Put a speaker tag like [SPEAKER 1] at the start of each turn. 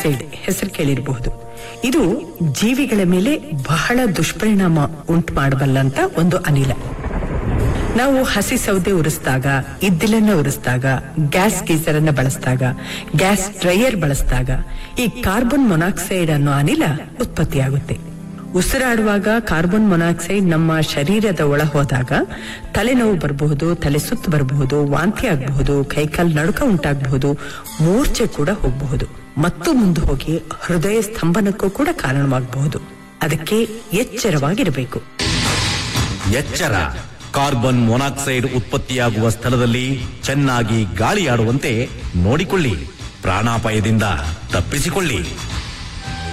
[SPEAKER 1] Monoxide ಹೆಸರು ಕೇಳಿರಬಹುದು. ಇದು ಜೀವಿಗಳ ಮೇಲೆ ಬಹಳ ದುಷ್ಪರಿಣಾಮ ಉಂಟು ಮಾಡಬಲ್ಲಂತ ಒಂದು ಅನಿಲ. ನಾವು ಹಸಿ ಸೌದೆ ಉರಿಸಿದಾಗ, ಇದ್ದಿಲನ್ನ ಉರಿಸಿದಾಗ, ಗ್ಯಾಸ್ ಗೀಸರ್ ಅನ್ನ ಬಳಸಿದಾಗ, ಗ್ಯಾಸ್ ಡ್ರೈಯರ್ ಬಳಸಿದಾಗ ಈ ಕಾರ್ಬನ್ ಮೊನಾಕ್ಸೈಡ್ ಅನ್ನೋ ಅನಿಲ ಉತ್ಪತ್ತಿಯಾಗುತ್ತೆ. ಉಸಿರಾಡುವಾಗ ಕಾರ್ಬನ್ ಮೊನಾಕ್ಸೈಡ್ ನಮ್ಮ ಶರೀರದ ಒಳ ಹೋದಾಗ ತಲೆನೋವು ಬರಬಹುದು, ತಲೆ ಸುತ್ತು ಬರಬಹುದು, ವಾಂತಿ ಆಗಬಹುದು, ಕೈಕಾಲು ನಡುಕ ಉಂಟಾಗಬಹುದು, ಮೂರ್ಛೆ ಕೂಡ ಹೋಗಬಹುದು ಮತ್ತು ಮುಂದೆ ಹೋಗಿ ಹೃದಯ ಸ್ತಂಭನಕ್ಕೂ ಕೂಡ ಕಾರಣವಾಗಬಹುದು. ಅದಕ್ಕೆ ಎಚ್ಚರವಾಗಿರಬೇಕು.
[SPEAKER 2] ಎಚ್ಚರ. ಕಾರ್ಬನ್ ಮೊನಾಕ್ಸೈಡ್ ಉತ್ಪತ್ತಿಯಾಗುವ ಸ್ಥಳದಲ್ಲಿ ಚೆನ್ನಾಗಿ ಗಾಳಿಯಾಡುವಂತೆ ನೋಡಿಕೊಳ್ಳಿ. ಪ್ರಾಣಾಪಾಯದಿಂದ ತಪ್ಪಿಸಿಕೊಳ್ಳಿ.